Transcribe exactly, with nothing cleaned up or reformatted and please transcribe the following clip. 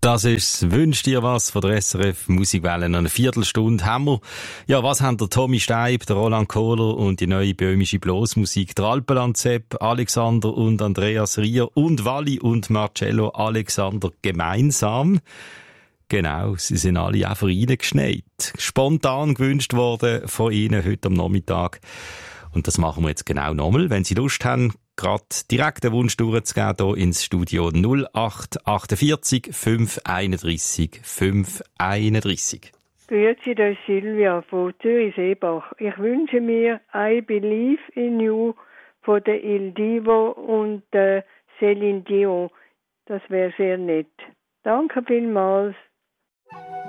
Das ist «Wünsch dir was» von der S R F Musikwelle. Eine Viertelstunde haben wir. Ja, was haben der Tommy Steib, der Roland Kohler und die neue böhmische Bluesmusik, der Alpenland-Sepp, Alexander und Andreas Rier und Wally und Marcello Alexander gemeinsam? Genau, sie sind alle einfach reingeschneit. Spontan gewünscht worden von Ihnen heute am Nachmittag. Und das machen wir jetzt genau nochmal. Wenn Sie Lust haben, gerade direkt den Wunsch durchzugeben, hier ins Studio null acht achtundvierzig fünf einunddreissig fünf einunddreissig. Grüezi, das ist Silvia von Zürich-Seebach. Ich wünsche mir I Believe in You von der Il Divo und äh, Céline Dion. Das wäre sehr nett. Danke vielmals.